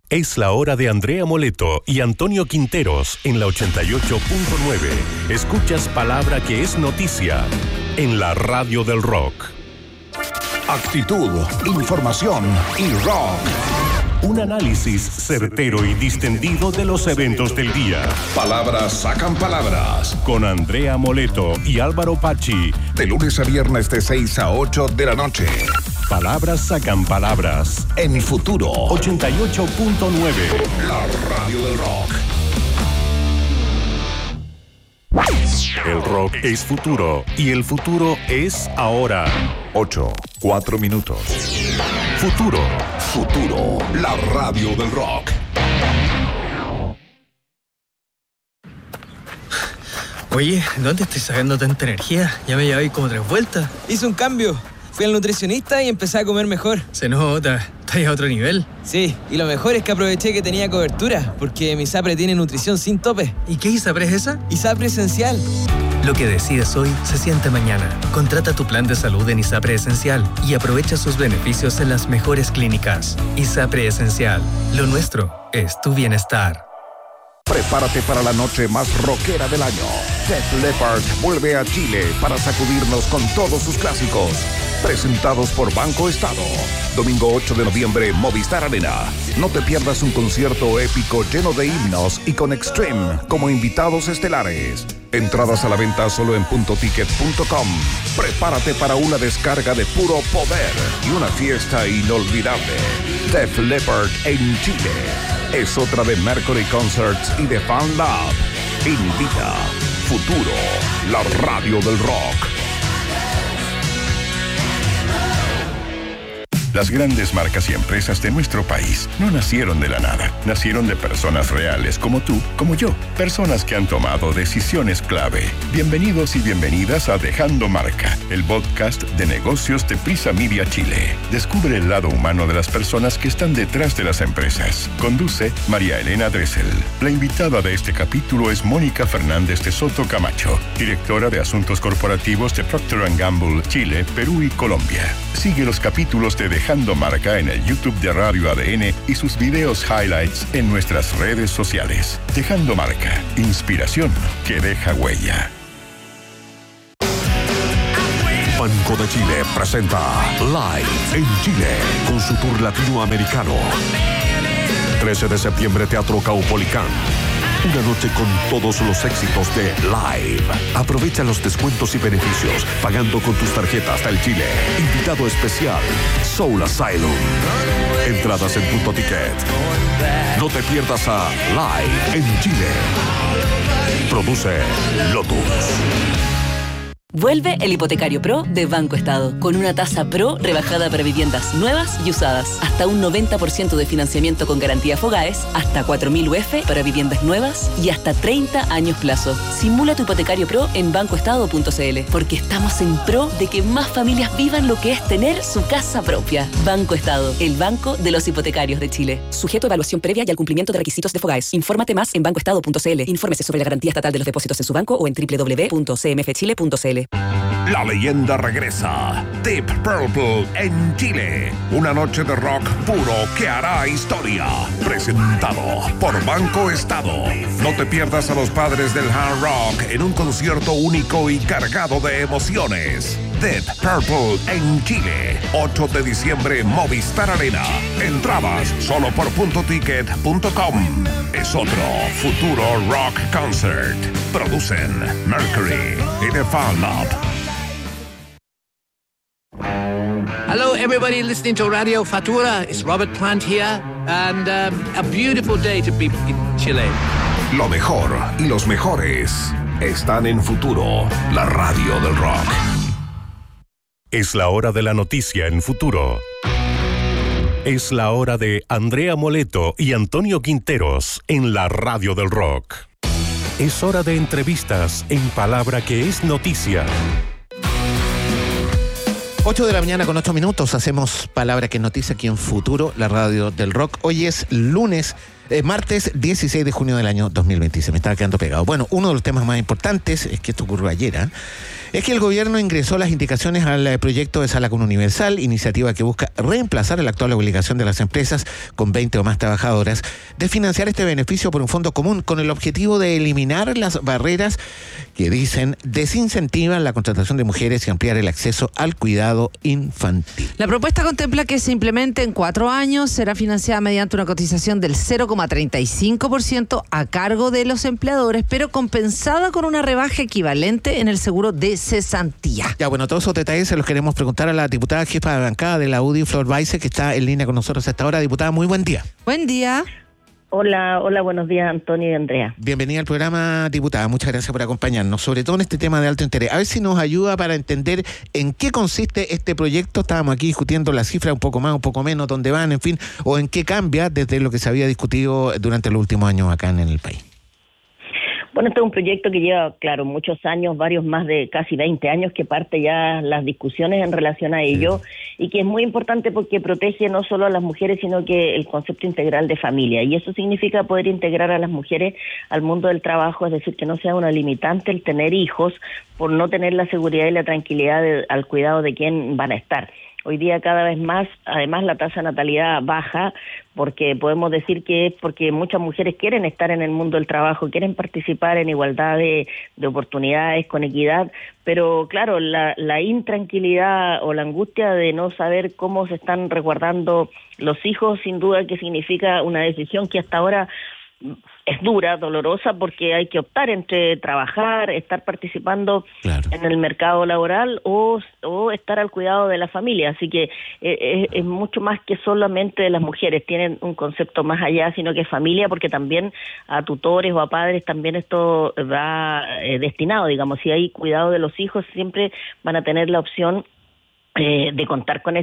Es la hora de Andrea Moleto y Antonio Quinteros en la 88.9. Escuchas palabra que es noticia en la radio del rock. Actitud, información y rock. Un análisis certero y distendido de los eventos del día. Palabras sacan palabras. Con Andrea Moleto y Álvaro Pachi. De lunes a viernes de 6 a 8 de la noche. Palabras sacan palabras. En Futuro 88.9. La radio del rock. El rock es futuro y el futuro es ahora. 4 minutos. Futuro. Futuro, la radio del rock. Oye, ¿dónde estoy sacando tanta energía? Ya me llevé como 3 vueltas. Hice un cambio. Fui al nutricionista y empecé a comer mejor. Se nota, estás a otro nivel. Sí, y lo mejor es que aproveché que tenía cobertura, porque mi ISAPRE tiene nutrición sin tope. ¿Y qué ISAPRE es esa? ISAPRE Esencial. Lo que decides hoy se siente mañana. Contrata tu plan de salud en ISAPRE Esencial y aprovecha sus beneficios en las mejores clínicas. ISAPRE Esencial. Lo nuestro es tu bienestar. Prepárate para la noche más rockera del año. Def Leppard vuelve a Chile para sacudirnos con todos sus clásicos. Presentados por Banco Estado. Domingo 8 de noviembre, Movistar Arena. No te pierdas un concierto épico lleno de himnos y con Extreme como invitados estelares. Entradas a la venta solo en puntoticket.com. Prepárate para una descarga de puro poder y una fiesta inolvidable. Def Leppard en Chile. Es otra de Mercury Concerts y de Fan Lab. Invita Futuro, la radio del rock. Las grandes marcas y empresas de nuestro país no nacieron de la nada. Nacieron de personas reales como tú, como yo. Personas que han tomado decisiones clave. Bienvenidos y bienvenidas a Dejando Marca, el podcast de negocios de Prisa Media Chile. Descubre el lado humano de las personas que están detrás de las empresas. Conduce María Elena Dressel. La invitada de este capítulo es Mónica Fernández de Soto Camacho, directora de Asuntos Corporativos de Procter & Gamble, Chile, Perú y Colombia. Sigue los capítulos de Dejando Marca en el YouTube de Radio ADN y sus videos highlights en nuestras redes sociales. Dejando Marca, inspiración que deja huella. Banco de Chile presenta Live en Chile con su tour latinoamericano. 13 de septiembre, Teatro Caupolicán. Una noche con todos los éxitos de Live. Aprovecha los descuentos y beneficios pagando con tus tarjetas del Chile. Invitado especial, Soul Asylum. Entradas en Punto Ticket. No te pierdas a Live en Chile. Produce Lotus. Vuelve el Hipotecario Pro de Banco Estado, con una tasa Pro rebajada para viviendas nuevas y usadas. Hasta un 90% de financiamiento con garantía Fogaes, hasta 4.000 UF para viviendas nuevas y hasta 30 años plazo. Simula tu Hipotecario Pro en bancoestado.cl, porque estamos en pro de que más familias vivan lo que es tener su casa propia. Banco Estado, el banco de los hipotecarios de Chile. Sujeto a evaluación previa y al cumplimiento de requisitos de Fogaes. Infórmate más en bancoestado.cl. Infórmese sobre la garantía estatal de los depósitos en su banco o en www.cmfchile.cl. La leyenda regresa. Deep Purple en Chile. Una noche de rock puro que hará historia. Presentado por Banco Estado. No te pierdas a los padres del hard rock en un concierto único y cargado de emociones. Deep Purple en Chile. 8 de diciembre, Movistar Arena. Entradas solo por puntoticket.com. Es otro Futuro Rock Concert. Producen Mercury y The Fan Lab. Hello, everybody listening to Radio Futura. It's Robert Plant here, and a beautiful day to be in Chile. Lo mejor y los mejores están en Futuro, la radio del rock. Es la hora de la noticia en Futuro. Es la hora de Andrea Moleto y Antonio Quinteros en la radio del rock. Es hora de entrevistas en palabra que es noticia. 8 de la mañana con 8 minutos. Hacemos palabra que es noticia aquí en Futuro, la radio del rock. Hoy es lunes Martes 16 de junio del año 2026. Me estaba quedando pegado. Bueno, uno de los temas más importantes, es que esto ocurrió ayer, es que el gobierno ingresó las indicaciones al proyecto de Sala Cuna Universal, iniciativa que busca reemplazar la actual obligación de las empresas con 20 o más trabajadoras de financiar este beneficio por un fondo común, con el objetivo de eliminar las barreras que dicen desincentivan la contratación de mujeres y ampliar el acceso al cuidado infantil. La propuesta contempla que se implemente en 4 años, será financiada mediante una cotización del 0,35% a cargo de los empleadores, pero compensada con una rebaja equivalente en el seguro de cesantía. Ya, bueno, todos esos detalles se los queremos preguntar a la diputada jefa de bancada de la UDI, Flor Baise, que está en línea con nosotros hasta ahora. Diputada, muy buen día. Buen día. Hola, buenos días, Antonio y Andrea. Bienvenida al programa, diputada. Muchas gracias por acompañarnos, sobre todo en este tema de alto interés. A ver si nos ayuda para entender en qué consiste este proyecto. Estábamos aquí discutiendo la cifra, un poco más, un poco menos, dónde van, en fin, o en qué cambia desde lo que se había discutido durante los últimos años acá en el país. Bueno, este es un proyecto que lleva, claro, muchos años, varios más de casi 20 años que parte ya las discusiones en relación a ello, y que es muy importante porque protege no solo a las mujeres, sino que el concepto integral de familia. Y eso significa poder integrar a las mujeres al mundo del trabajo, es decir, que no sea una limitante el tener hijos por no tener la seguridad y la tranquilidad al cuidado de quién van a estar. Hoy día cada vez más, además, la tasa de natalidad baja, porque podemos decir que es porque muchas mujeres quieren estar en el mundo del trabajo, quieren participar en igualdad de oportunidades, con equidad, pero claro, la intranquilidad o la angustia de no saber cómo se están resguardando los hijos, sin duda que significa una decisión que hasta ahora es dura, dolorosa, porque hay que optar entre trabajar, estar participando en el mercado laboral o estar al cuidado de la familia. Así que es mucho más que solamente de las mujeres, tienen un concepto más allá, sino que familia, porque también a tutores o a padres también esto va destinado, digamos, si hay cuidado de los hijos, siempre van a tener la opción de contar con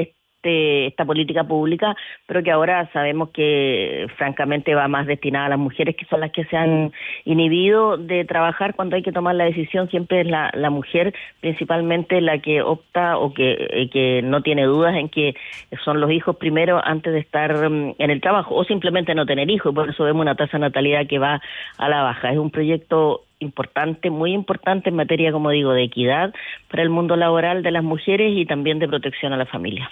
esta política pública, pero que ahora sabemos que francamente va más destinada a las mujeres, que son las que se han inhibido de trabajar. Cuando hay que tomar la decisión siempre es la mujer principalmente la que opta o que no tiene dudas en que son los hijos primero antes de estar en el trabajo, o simplemente no tener hijos, y por eso vemos una tasa de natalidad que va a la baja. Es un proyecto importante, muy importante en materia, como digo, de equidad para el mundo laboral de las mujeres y también de protección a la familia.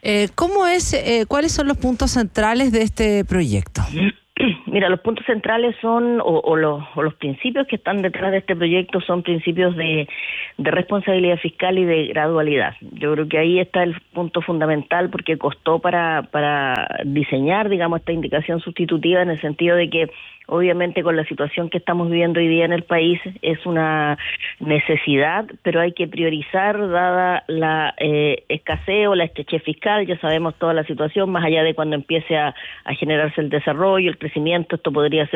¿Cuáles son los puntos centrales de este proyecto? Mira, los puntos centrales son, o los principios que están detrás de este proyecto son principios de responsabilidad fiscal y de gradualidad. Yo creo que ahí está el punto fundamental, porque costó para diseñar, digamos, esta indicación sustitutiva, en el sentido de que obviamente con la situación que estamos viviendo hoy día en el país es una necesidad, pero hay que priorizar dada la escasez o la estrechez fiscal. Ya sabemos toda la situación, más allá de cuando empiece a generarse el desarrollo, el crecimiento, esto pudiese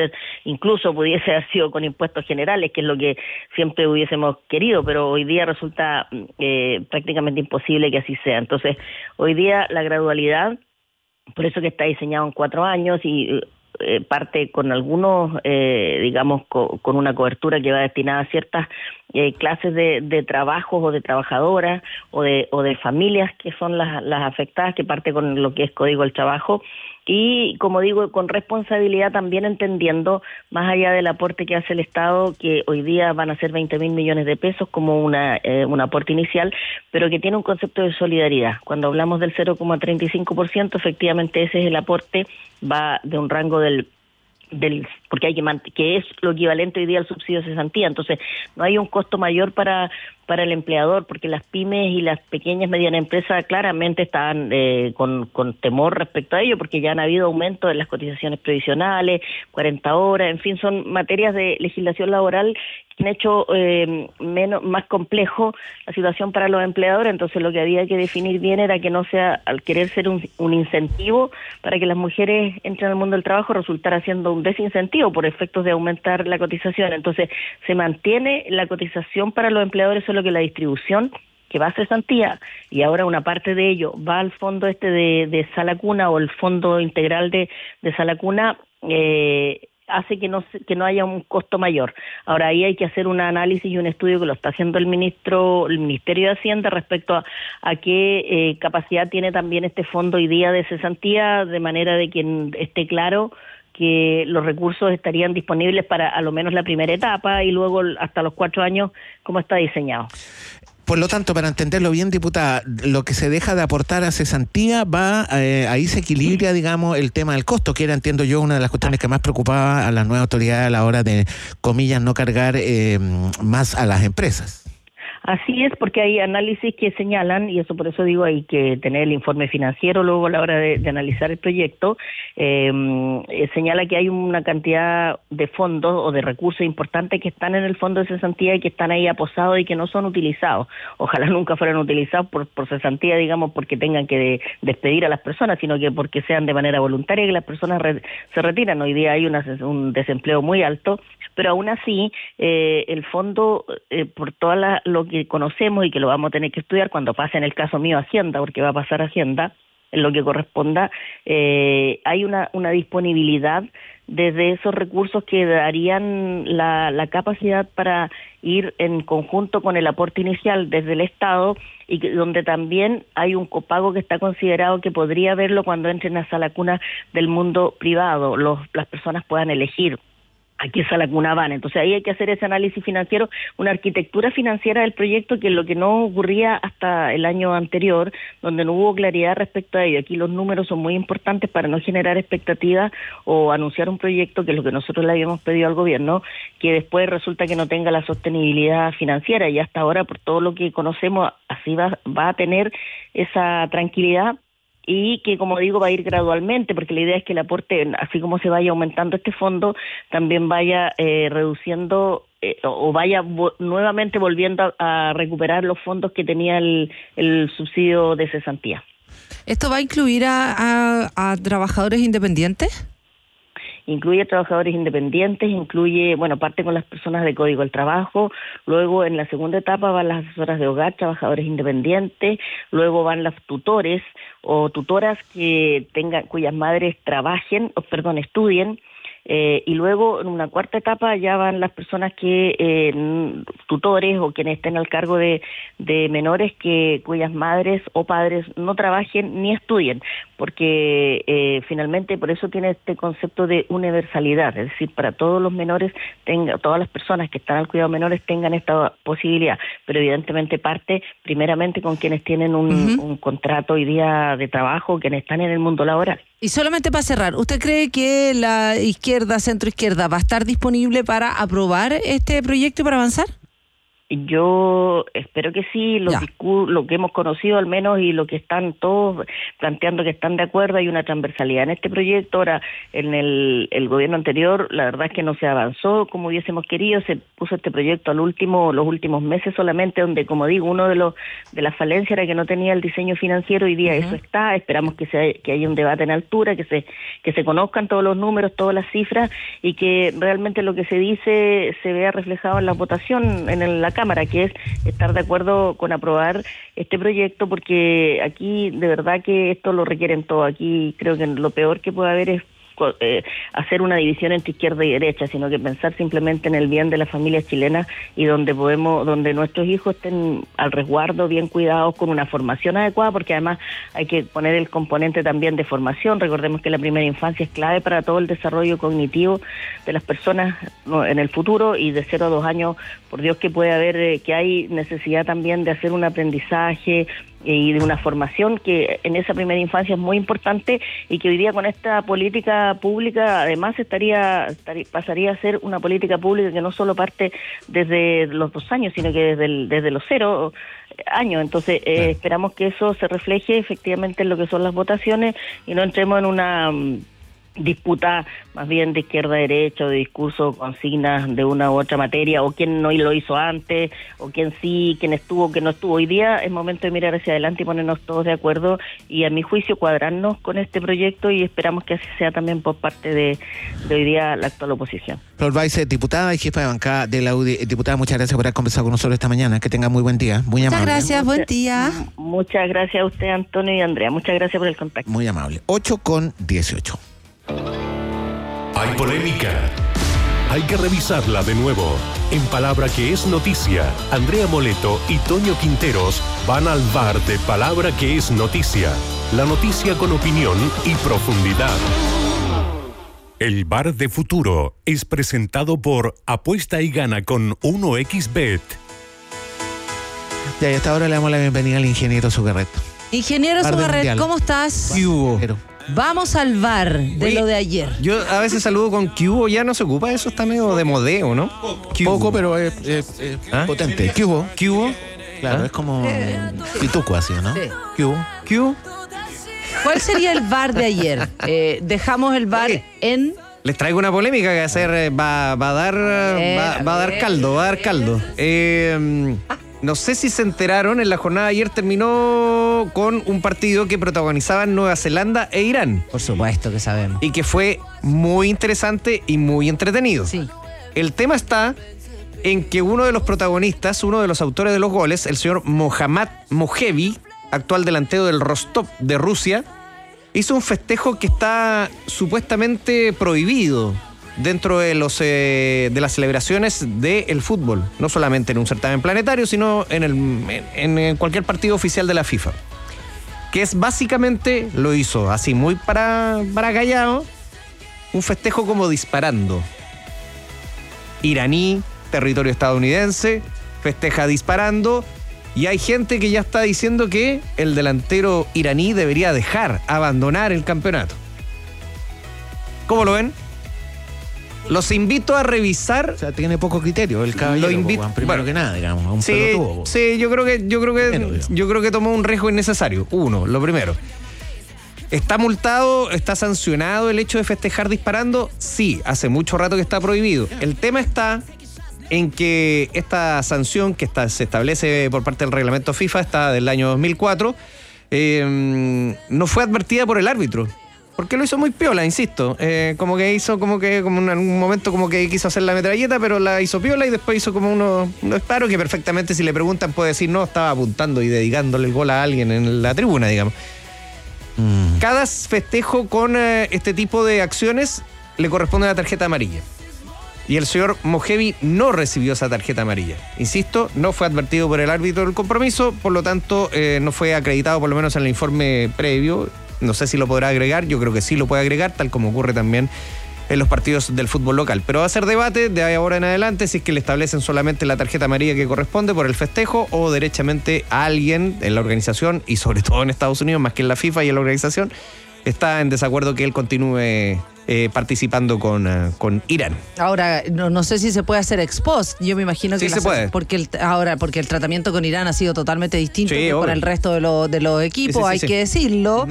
haber sido con impuestos generales, que es lo que siempre hubiésemos querido, pero hoy día resulta prácticamente imposible que así sea. Entonces, hoy día la gradualidad, por eso que está diseñado en 4 años y parte con algunos, digamos, con una cobertura que va destinada a ciertas clases de trabajos o de trabajadoras o de familias que son las afectadas, que parte con lo que es Código del Trabajo. Y, como digo, con responsabilidad también, entendiendo, más allá del aporte que hace el Estado, que hoy día van a ser 20.000 millones de pesos como un aporte inicial, pero que tiene un concepto de solidaridad. Cuando hablamos del 0,35%, efectivamente ese es el aporte, va de un rango del porque hay que es lo equivalente hoy día al subsidio de cesantía. Entonces no hay un costo mayor para el empleador, porque las pymes y las pequeñas y medianas empresas claramente están con temor respecto a ello, porque ya han habido aumentos en las cotizaciones previsionales, 40 horas, en fin, son materias de legislación laboral que han hecho más complejo la situación para los empleadores. Entonces lo que había que definir bien era que no sea, al querer ser un incentivo para que las mujeres entren al mundo del trabajo, resultara siendo un desincentivo por efectos de aumentar la cotización. Entonces se mantiene la cotización para los empleadores, solo que la distribución que va a cesantía, y ahora una parte de ello va al fondo de Sala Cuna, o el fondo integral de Sala Cuna, hace que no haya un costo mayor. Ahora ahí hay que hacer un análisis y un estudio que lo está haciendo el Ministerio de Hacienda respecto a qué capacidad tiene también este fondo hoy día de cesantía, de manera de que esté claro que los recursos estarían disponibles para a lo menos la primera etapa y luego hasta los 4 años, como está diseñado. Por lo tanto, para entenderlo bien, diputada, lo que se deja de aportar a cesantía va, ahí se equilibra, digamos, el tema del costo, que era, entiendo yo, una de las cuestiones que más preocupaba a las nuevas autoridades a la hora de, comillas, no cargar más a las empresas. Así es, porque hay análisis que señalan, y eso por eso digo, hay que tener el informe financiero luego a la hora de analizar el proyecto, señala que hay una cantidad de fondos o de recursos importantes que están en el fondo de cesantía y que están ahí aposados y que no son utilizados. Ojalá nunca fueran utilizados por cesantía, digamos, porque tengan que despedir a las personas, sino que porque sean de manera voluntaria que las personas se retiran. Hoy día hay un desempleo muy alto, pero aún así el fondo, por toda lo que conocemos y que lo vamos a tener que estudiar cuando pase en el caso mío Hacienda, porque va a pasar Hacienda, en lo que corresponda, hay una disponibilidad desde esos recursos que darían la capacidad para ir en conjunto con el aporte inicial desde el Estado y donde también hay un copago que está considerado que podría verlo cuando entren a sala cuna del mundo privado, las personas puedan elegir a qué sala cuna van. Entonces ahí hay que hacer ese análisis financiero, una arquitectura financiera del proyecto, que es lo que no ocurría hasta el año anterior, donde no hubo claridad respecto a ello. Aquí los números son muy importantes para no generar expectativas o anunciar un proyecto, que es lo que nosotros le habíamos pedido al gobierno, que después resulta que no tenga la sostenibilidad financiera, y hasta ahora, por todo lo que conocemos, así va a tener esa tranquilidad. Y que, como digo, va a ir gradualmente, porque la idea es que el aporte, así como se vaya aumentando este fondo, también vaya reduciendo o vaya nuevamente volviendo a recuperar los fondos que tenía el subsidio de cesantía. ¿Esto va a incluir a trabajadores independientes? Incluye trabajadores independientes, incluye, parte con las personas de Código del Trabajo, luego en la segunda etapa van las asesoras de hogar, trabajadores independientes, luego van las tutores o tutoras cuyas madres estudien, y luego en una cuarta etapa ya van las personas tutores o quienes estén al cargo de menores cuyas madres o padres no trabajen ni estudien, porque finalmente por eso tiene este concepto de universalidad, es decir, para todos los menores, todas las personas que están al cuidado de menores tengan esta posibilidad, pero evidentemente parte primeramente con quienes tienen un contrato hoy día de trabajo, quienes están en el mundo laboral. Y solamente para cerrar, ¿usted cree que la centro-izquierda, va a estar disponible para aprobar este proyecto y para avanzar? Yo espero que sí, lo que hemos conocido al menos y lo que están todos planteando que están de acuerdo, hay una transversalidad en este proyecto. Ahora, en el gobierno anterior, la verdad es que no se avanzó como hubiésemos querido, se puso este proyecto los últimos meses solamente, donde, como digo, uno de las falencias era que no tenía el diseño financiero. Hoy día eso está, esperamos que haya un debate en altura, que se conozcan todos los números, todas las cifras, y que realmente lo que se dice se vea reflejado en la votación en la Cámara, que es estar de acuerdo con aprobar este proyecto, porque aquí de verdad que esto lo requieren todo. Aquí creo que lo peor que puede haber es hacer una división entre izquierda y derecha, sino que pensar simplemente en el bien de las familias chilenas y donde nuestros hijos estén al resguardo, bien cuidados, con una formación adecuada, porque además hay que poner el componente también de formación. Recordemos que la primera infancia es clave para todo el desarrollo cognitivo de las personas en el futuro, y de 0 a 2 años, por Dios que puede haber, que hay necesidad también de hacer un aprendizaje y de una formación que en esa primera infancia es muy importante, y que hoy día con esta política pública además pasaría a ser una política pública que no solo parte desde los 2 años, sino que desde los 0 años. Entonces esperamos que eso se refleje efectivamente en lo que son las votaciones y no entremos en una disputa más bien de izquierda a derecha, o de discurso, consignas de una u otra materia, o quién no lo hizo antes, o quién sí, quién estuvo, quién no estuvo. Hoy día es momento de mirar hacia adelante y ponernos todos de acuerdo, y a mi juicio cuadrarnos con este proyecto, y esperamos que así sea también por parte de hoy día la actual oposición. Flor Baize, diputada y jefa de bancada de la UDI. Diputada, muchas gracias por haber conversado con nosotros esta mañana. Que tenga muy buen día. Muy amable. Muchas gracias, buen día. Muchas gracias a usted, Antonio y Andrea. Muchas gracias por el contacto. Muy amable. 8:18. Hay polémica. Hay que revisarla de nuevo. En Palabra que es noticia, Andrea Moleto y Toño Quinteros van al bar de Palabra que es noticia. La noticia con opinión y profundidad. El Bar de Futuro es presentado por Apuesta y Gana con 1xBet. Y a esta hora le damos la bienvenida al ingeniero Sugarret. Ingeniero Sugarret, ¿cómo estás? ¿Qué hubo? Vamos al bar de Oye, lo de ayer. Yo a veces saludo con ¿qué hubo? Ya no se ocupa, eso está medio de modeo, ¿no? Poco, pero es potente. ¿Qué hubo? ¿Qué hubo? Claro, es como pituco así, ¿no? Sí. ¿Qué hubo? ¿Qué hubo? ¿Cuál sería el bar de ayer? Dejamos el bar en... Les traigo una polémica que hacer va a dar caldo. No sé si se enteraron, en la jornada de ayer terminó con un partido que protagonizaban Nueva Zelanda e Irán. Por supuesto que sabemos. Y que fue muy interesante y muy entretenido. Sí. El tema está en que uno de los protagonistas, uno de los autores de los goles, el señor Mohammad Mojevi, actual delantero del Rostov de Rusia, hizo un festejo que está supuestamente prohibido dentro de las celebraciones del fútbol, no solamente en un certamen planetario, sino en cualquier partido oficial de la FIFA. Que es básicamente, lo hizo así muy para callado, un festejo como disparando. Iraní, territorio estadounidense, festeja disparando, y hay gente que ya está diciendo que el delantero iraní debería abandonar el campeonato. ¿Cómo lo ven? Los invito a revisar. O sea, tiene poco criterio el caballero. Lo invito, primero que nada, digamos, un sí, pelotudo. Sí, yo creo que tomó un riesgo innecesario. Lo primero. ¿Está multado, está sancionado el hecho de festejar disparando? Sí, hace mucho rato que está prohibido. El tema está en que esta sanción que se establece por parte del reglamento FIFA, está del año 2004, no fue advertida por el árbitro. Porque lo hizo muy piola, insisto. Como en un momento como que quiso hacer la metralleta, pero la hizo piola, y después hizo como unos disparos que perfectamente, si le preguntan, puede decir no, estaba apuntando y dedicándole el gol a alguien en la tribuna, digamos. Cada festejo con este tipo de acciones le corresponde una tarjeta amarilla. Y el señor Mojevi no recibió esa tarjeta amarilla. Insisto, no fue advertido por el árbitro del compromiso, por lo tanto no fue acreditado, por lo menos en el informe previo. No sé si lo podrá agregar, yo creo que sí lo puede agregar, tal como ocurre también en los partidos del fútbol local. Pero va a ser debate de ahora en adelante si es que le establecen solamente la tarjeta amarilla que corresponde por el festejo, o derechamente a alguien en la organización, y sobre todo en Estados Unidos, más que en la FIFA y en la organización, está en desacuerdo que él continúe participando con Irán. Ahora, no sé si se puede hacer ex post. Yo me imagino que sí se puede. Porque el tratamiento con Irán ha sido totalmente distinto que con el resto de los equipos, hay que decirlo.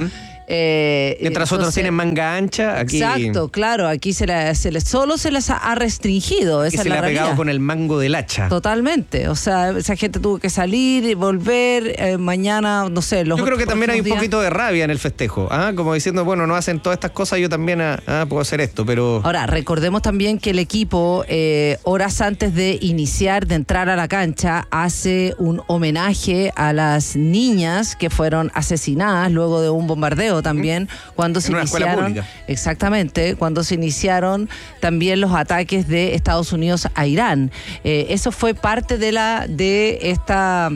Mientras otros tienen manga ancha, aquí... Exacto, claro, aquí solo se les ha restringido. Esa y se le ha pegado con el mango del hacha. Totalmente, o sea, esa gente tuvo que salir y volver, mañana, no sé. Yo creo que también hay un poquito de rabia en el festejo, como diciendo, bueno, no hacen todas estas cosas, yo también puedo hacer esto, pero... Ahora, recordemos también que el equipo, horas antes de entrar a la cancha, hace un homenaje a las niñas que fueron asesinadas luego de un bombardeo también, cuando se iniciaron, exactamente, cuando se iniciaron también los ataques de Estados Unidos a Irán. Eso fue parte de esta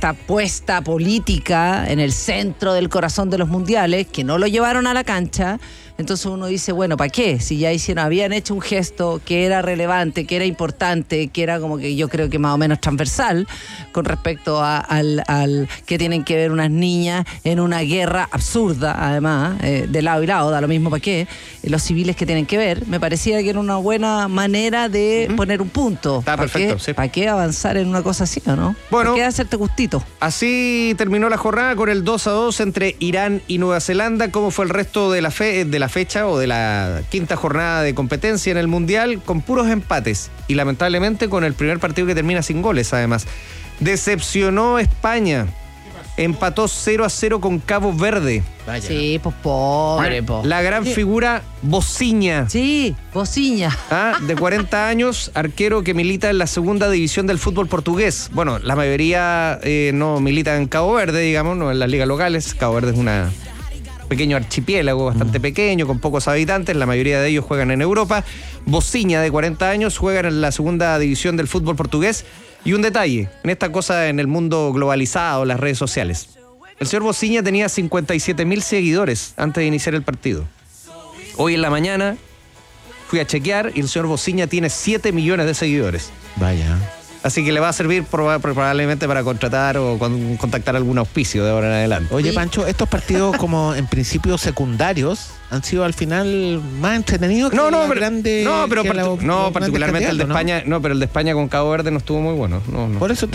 puesta política en el centro del corazón de los mundiales, que no lo llevaron a la cancha. Entonces uno dice, bueno, ¿para qué? Si ya habían hecho un gesto que era relevante, que era importante, que era como que yo creo que más o menos transversal con respecto al que tienen que ver unas niñas en una guerra absurda, además, de lado y lado, da lo mismo para qué, los civiles que tienen que ver, me parecía que era una buena manera de poner un punto. Está perfecto, sí. ¿Para qué avanzar en una cosa así, o no? Bueno, ¿para qué hacerte gustito? Así terminó la jornada con el 2-2 entre Irán y Nueva Zelanda. ¿Cómo fue el resto de la fecha o de la quinta jornada de competencia en el Mundial? Con puros empates y lamentablemente con el primer partido que termina sin goles, además. Decepcionó España. Empató 0-0 con Cabo Verde. Vaya. Sí, pues pobre, La gran figura Bociña. Sí, Bociña. De 40 años, arquero que milita en la segunda división del fútbol portugués. Bueno, la mayoría no milita en Cabo Verde, digamos, no en las ligas locales. Cabo Verde es un pequeño archipiélago bastante pequeño, con pocos habitantes. La mayoría de ellos juegan en Europa. Bociña, de 40 años, juega en la segunda división del fútbol portugués. Y un detalle, en esta cosa en el mundo globalizado, las redes sociales. El señor Bociña tenía 57.000 seguidores antes de iniciar el partido. Hoy en la mañana Fui a chequear y el señor Bociña tiene 7 millones de seguidores. Vaya. Así que le va a servir probablemente para contratar o contactar algún auspicio de ahora en adelante. Oye, Pancho, estos partidos como en principio secundarios han sido al final más entretenidos particularmente el de España, ¿no? Pero el de España con Cabo Verde no estuvo muy bueno. No. Por eso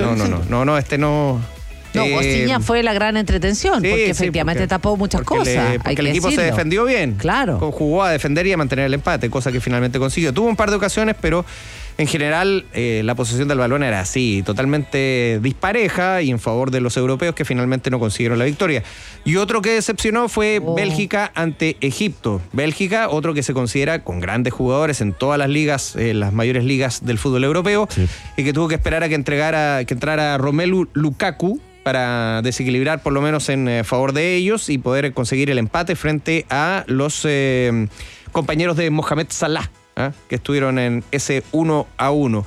Bociña fue la gran entretención, porque efectivamente tapó muchas cosas. Porque el equipo se defendió bien. Claro. Jugó a defender y a mantener el empate, cosa que finalmente consiguió. Tuvo un par de ocasiones, pero en general la posesión del balón era así, totalmente dispareja y en favor de los europeos que finalmente no consiguieron la victoria. Y otro que decepcionó fue Bélgica ante Egipto. Bélgica, otro que se considera con grandes jugadores en todas las ligas, las mayores ligas del fútbol europeo, y que tuvo que esperar a que entrara Romelu Lukaku para desequilibrar por lo menos en favor de ellos y poder conseguir el empate frente a los compañeros de Mohamed Salah, que estuvieron en ese 1-1.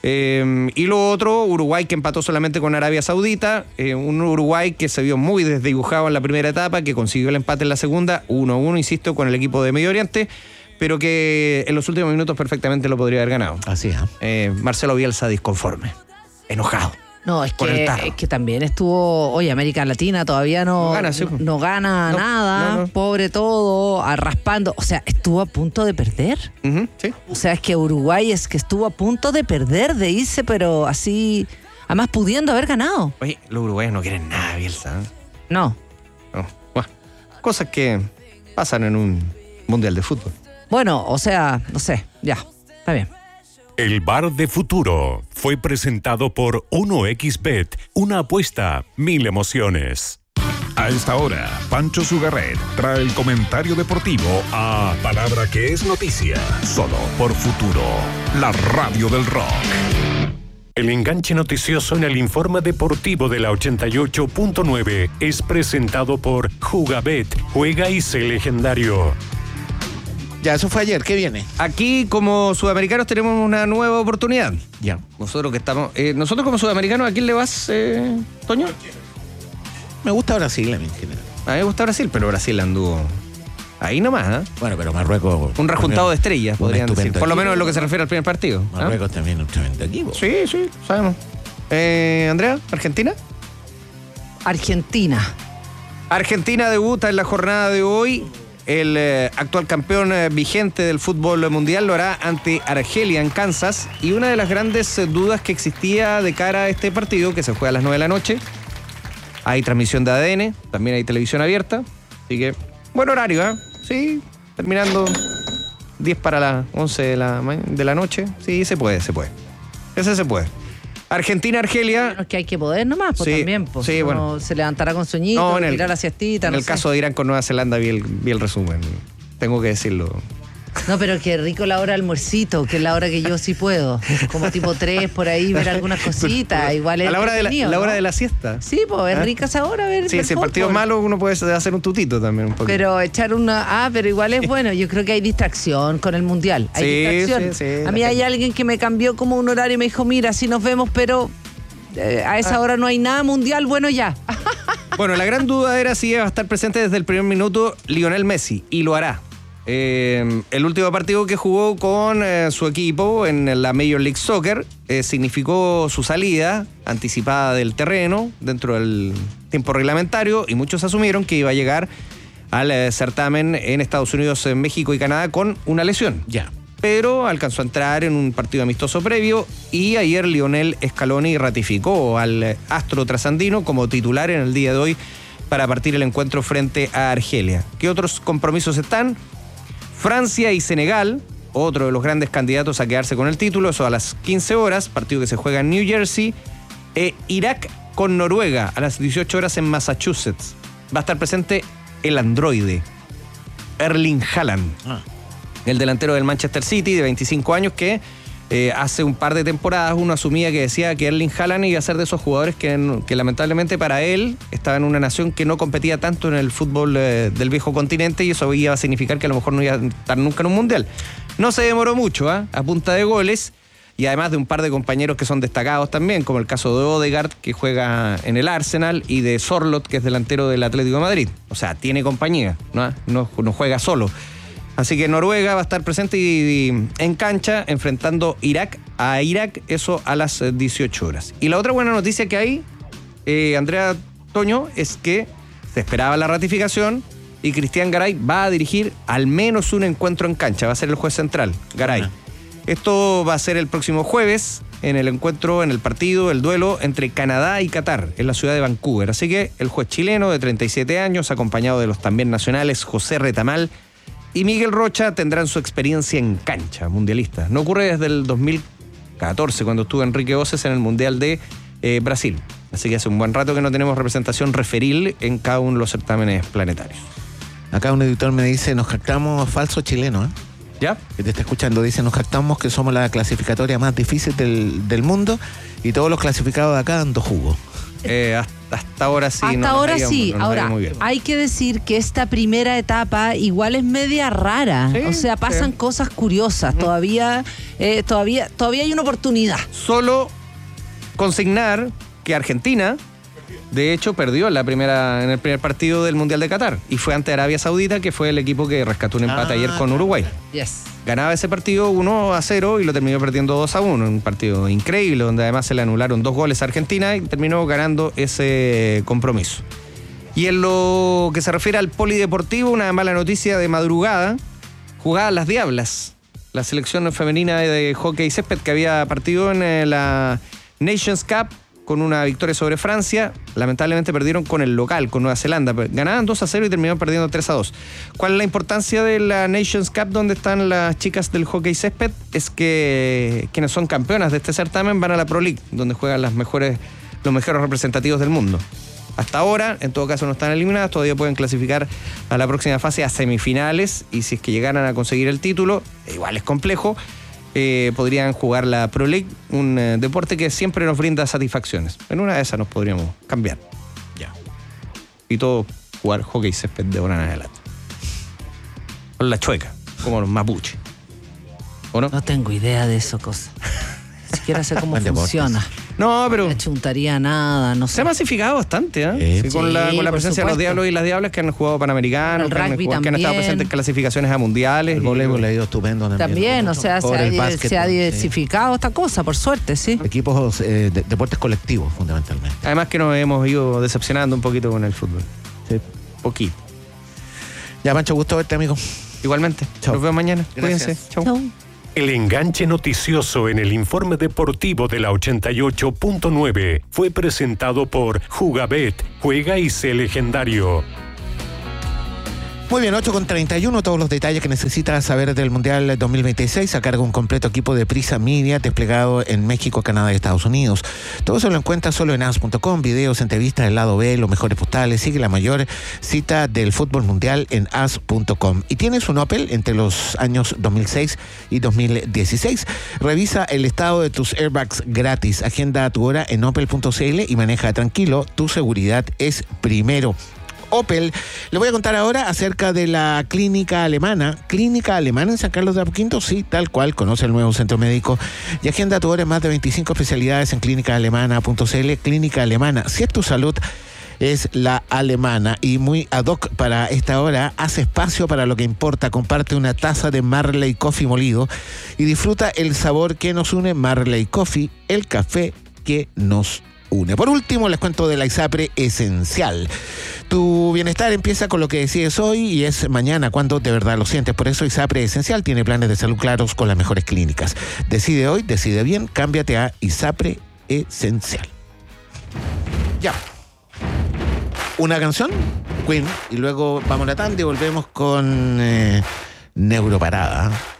Y lo otro, Uruguay que empató solamente con Arabia Saudita, un Uruguay que se vio muy desdibujado en la primera etapa, que consiguió el empate en la segunda, 1-1, insisto, con el equipo de Medio Oriente, pero que en los últimos minutos perfectamente lo podría haber ganado. Así es. Marcelo Bielsa disconforme, enojado. No, es que también estuvo, oye, América Latina todavía no gana nada, pobre todo, raspando, o sea, estuvo a punto de perder. Sí. O sea, es que Uruguay estuvo a punto de perder, de irse, pero así, además pudiendo haber ganado. Oye, los uruguayos no quieren nada, Bielsa. No. Bueno, cosas que pasan en un mundial de fútbol. Bueno, o sea, no sé, ya, está bien. El Bar de Futuro fue presentado por 1xBet, una apuesta, 1000 emociones. A esta hora, Pancho Sugarret trae el comentario deportivo a Palabra que es noticia, solo por Futuro, la radio del rock. El enganche noticioso en el informe deportivo de la 88.9 es presentado por Jugabet, juega y sé legendario. Ya, eso fue ayer. ¿Qué viene? Aquí, como sudamericanos, tenemos una nueva oportunidad. Ya. Nosotros como sudamericanos, ¿a quién le vas, Toño? Me gusta Brasil a mí en general. A mí me gusta Brasil, pero Brasil anduvo ahí nomás, Bueno, pero Marruecos... Un rejuntado de estrellas, podrían decir. Por lo menos en lo que se refiere al primer partido. Marruecos también un tremendo equipo. Sí, sabemos. Andrea, ¿Argentina? Argentina debuta en la jornada de hoy. El actual campeón vigente del fútbol mundial lo hará ante Argelia en Kansas. Y una de las grandes dudas que existía de cara a este partido, que se juega a las 9 de la noche, hay transmisión de ADN, también hay televisión abierta. Así que, buen horario, Sí, terminando 10 para las 11 de la noche. Sí, se puede. Ese se puede. Argentina-Argelia. Bueno, es que hay que poder nomás, también. Sí, bueno. Se levantará con sueñito, tirar la siestita. En el caso de Irán con Nueva Zelanda vi el resumen. Tengo que decirlo. No, pero qué rico la hora de almuercito, que es la hora que yo sí puedo. Como tipo 3 por ahí, ver algunas cositas. Igual es a la hora de la siesta. Sí, pues es rica esa hora. Ver si el partido es malo, uno puede hacer un tutito también un poquito. Pero echar pero igual es bueno. Yo creo que hay distracción con el mundial. Hay distracción. Sí, a mí hay alguien que me cambió como un horario y me dijo, mira, si nos vemos, pero a esa hora no hay nada mundial, bueno ya. Bueno, la gran duda era si iba a estar presente desde el primer minuto Lionel Messi, y lo hará. El último partido que jugó con su equipo en la Major League Soccer significó su salida anticipada del terreno dentro del tiempo reglamentario, y muchos asumieron que iba a llegar al certamen en Estados Unidos, en México y Canadá con una lesión. Ya. Pero alcanzó a entrar en un partido amistoso previo, y ayer Lionel Scaloni ratificó al astro trasandino como titular en el día de hoy para partir el encuentro frente a Argelia. ¿Qué otros compromisos están? Francia y Senegal, otro de los grandes candidatos a quedarse con el título, eso a las 15 horas, partido que se juega en New Jersey. Irak con Noruega a las 18 horas en Massachusetts. Va a estar presente el androide, Erling Haaland, el delantero del Manchester City de 25 años que hace un par de temporadas uno asumía que decía que Erling Haaland iba a ser de esos jugadores que lamentablemente para él estaba en una nación que no competía tanto en el fútbol del viejo continente, y eso iba a significar que a lo mejor no iba a estar nunca en un mundial. No se demoró mucho, a punta de goles, y además de un par de compañeros que son destacados también, como el caso de Odegaard, que juega en el Arsenal, y de Sorloth, que es delantero del Atlético de Madrid. O sea, tiene compañía, no juega solo. Así que Noruega va a estar presente y en cancha enfrentando a Irak, eso a las 18 horas. Y la otra buena noticia que hay, Andrea Toño, es que se esperaba la ratificación y Cristian Garay va a dirigir al menos un encuentro en cancha, va a ser el juez central, Garay. Esto va a ser el próximo jueves en el encuentro, en el partido, el duelo entre Canadá y Qatar en la ciudad de Vancouver. Así que el juez chileno de 37 años, acompañado de los también nacionales José Retamal y Miguel Rocha, tendrán su experiencia en cancha mundialista. No ocurre desde el 2014, cuando estuvo Enrique Oces en el Mundial de Brasil. Así que hace un buen rato que no tenemos representación referil en cada uno de los certámenes planetarios. Acá un editor me dice, nos jactamos falso chileno, ¿eh? ¿Ya? Que te está escuchando, dice, nos jactamos que somos la clasificatoria más difícil del mundo y todos los clasificados de acá dando jugo. Hasta ahora sí. Hasta ahora sí. Ahora, hay que decir que esta primera etapa igual es media rara. Sí, o sea, pasan cosas curiosas. Todavía hay una oportunidad. Solo consignar que Argentina, de hecho, perdió en el primer partido del Mundial de Qatar y fue ante Arabia Saudita, que fue el equipo que rescató un empate ayer con Uruguay. Yes. Ganaba ese partido 1-0 y lo terminó perdiendo 2-1. Un partido increíble, donde además se le anularon 2 goles a Argentina y terminó ganando ese compromiso. Y en lo que se refiere al polideportivo, una mala noticia de madrugada: jugaban las Diablas, la selección femenina de hockey césped que había partido en la Nations Cup con una victoria sobre Francia. Lamentablemente perdieron con el local, con Nueva Zelanda. Ganaban 2-0 y terminaron perdiendo 3-2. ¿Cuál es la importancia de la Nations Cup, donde están las chicas del hockey césped? Es que quienes son campeonas de este certamen van a la Pro League, donde juegan los mejores representativos del mundo. Hasta ahora, en todo caso, no están eliminadas, todavía pueden clasificar a la próxima fase, a semifinales, y si es que llegaran a conseguir el título, igual es complejo, podrían jugar la Pro League, un deporte que siempre nos brinda satisfacciones. En una de esas nos podríamos cambiar. Ya. Y todo jugar hockey césped de ahora en adelante. Con la chueca, como los mapuches. ¿O no? No tengo idea de eso, cosa. Ni siquiera sé cómo funciona. No, pero... No chuntaría nada, no sé. Se ha masificado bastante, ¿eh? Sí, con la presencia de los Diablos y las Diablas que han jugado Panamericanos, que han estado presentes en clasificaciones a mundiales. El voleibol le ha ido estupendo también, o sea, se ha diversificado esta cosa, por suerte, sí. Equipos, deportes colectivos, fundamentalmente. Además que nos hemos ido decepcionando un poquito con el fútbol. Sí. Poquito. Ya, Pancho, gusto verte, amigo. Igualmente. Chau. Nos vemos mañana. Gracias. Cuídense. Chau. El enganche noticioso en el informe deportivo de la 88.9 fue presentado por Jugabet. Juega y sé legendario. Muy bien, 8:31, todos los detalles que necesitas saber del Mundial 2026 a cargo de un completo equipo de Prisa Media desplegado en México, Canadá y Estados Unidos. Todo eso lo encuentras solo en as.com, videos, entrevistas del lado B, los mejores postales. Sigue la mayor cita del fútbol mundial en as.com. Y tienes un Opel entre los años 2006 y 2016. Revisa el estado de tus airbags gratis. Agenda tu hora en opel.cl y maneja tranquilo. Tu seguridad es primero. Opel. Le voy a contar ahora acerca de la Clínica Alemana. Clínica Alemana en San Carlos de Apoquindo, sí, tal cual. Conoce el nuevo centro médico y agenda tu hora en más de 25 especialidades en clínicaalemana.cl. Clínica Alemana. Si es tu salud, es la alemana. Y muy ad hoc para esta hora, haz espacio para lo que importa. Comparte una taza de Marley Coffee molido y disfruta el sabor que nos une. Marley Coffee, el café que nos une. Por último, les cuento de la ISAPRE Esencial. Tu bienestar empieza con lo que decides hoy y es mañana cuando de verdad lo sientes. Por eso ISAPRE Esencial tiene planes de salud claros con las mejores clínicas. Decide hoy, decide bien, cámbiate a ISAPRE Esencial. Ya. Una canción, Queen, y luego vamos a la tanda y volvemos con Neuroparada.